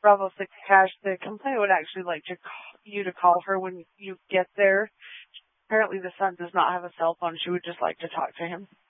Bravo 6 Cash, the complainant would actually like you to call her when you get there. Apparently the son does not have a cell phone. She would just like to talk to him.